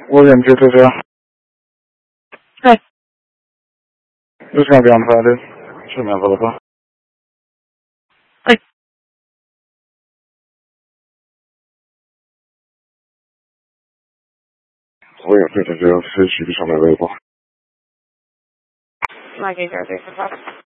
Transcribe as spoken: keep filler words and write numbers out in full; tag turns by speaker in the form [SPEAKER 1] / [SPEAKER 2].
[SPEAKER 1] William two two zero.
[SPEAKER 2] Hi.
[SPEAKER 1] Who's going to be on the phone, dude? Should be available.
[SPEAKER 2] Hi.
[SPEAKER 1] William two two zero. Should be available.
[SPEAKER 2] My gate,